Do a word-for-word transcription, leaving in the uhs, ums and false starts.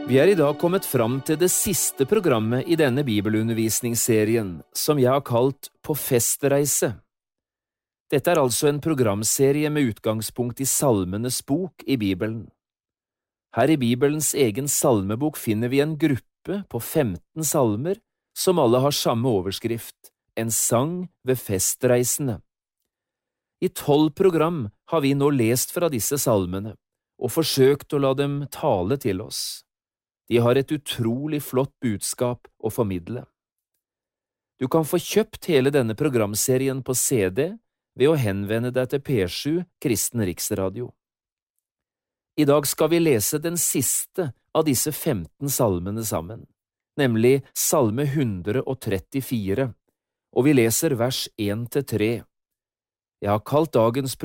Vi er i dag kommet fram til det siste programmet i denne bibelundervisningsserien, som jeg har kalt På festreise. Dette er altså en programserie med utgangspunkt i Salmenes bok i Bibelen. Her i Bibelens egen salmebok finner vi en gruppe på femten salmer som alle har samme overskrift, en sang ved festreisene. I tolv program har vi nå lest fra disse salmene og forsøkt å la dem tale til oss. De har et utrolig flott budskap å formidle. Du kan få kjøpt hele denne programserien på C D ved å henvende deg til P sju Kristen Riksradio. I dag skal vi lese den siste av disse femten salmene sammen, nemlig Salme one hundred thirty-four, og vi leser vers one til tre. Jeg har kalt dagens